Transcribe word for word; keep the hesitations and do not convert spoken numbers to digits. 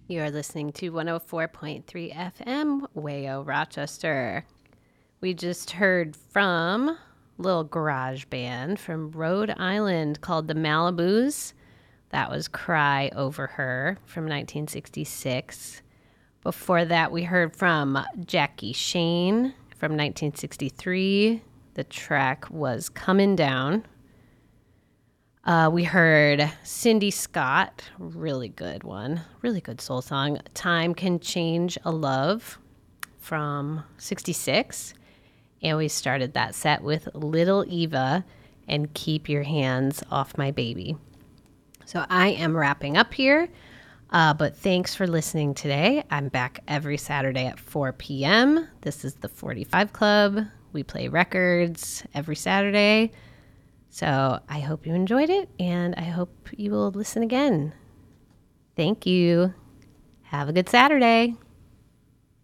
You're listening to one oh four point three F M, Wayo, Rochester. We just heard from a little garage band from Rhode Island called the Malibus. That was Cry Over Her from nineteen sixty-six. Before that, we heard from Jackie Shane from nineteen sixty-three. The track was Comin' Down. Uh, we heard Cindy Scott, really good one, really good soul song. Time Can Change a Love from sixty-six. And we started that set with Little Eva and Keep Your Hands Off My Baby. So I am wrapping up here, uh, but thanks for listening today. I'm back every Saturday at four p.m. This is the forty-five Club. We play records every Saturday. So I hope you enjoyed it, and I hope you will listen again. Thank you. Have a good Saturday.